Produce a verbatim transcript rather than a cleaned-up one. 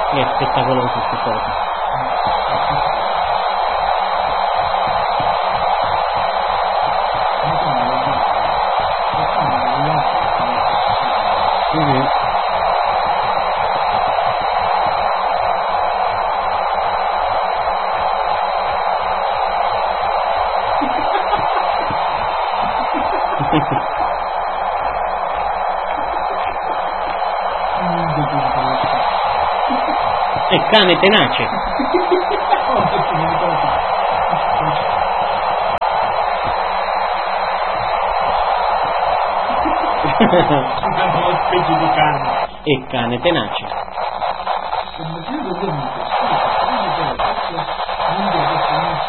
È spettacoloso questa cosa. Mm-hmm. È cane tenace. Una specie di cane. È cane tenace. Non